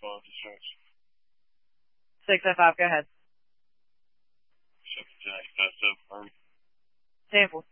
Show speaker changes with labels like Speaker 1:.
Speaker 1: 605 to search.
Speaker 2: 605, go ahead.
Speaker 1: 710 857 Murray.
Speaker 2: Sample.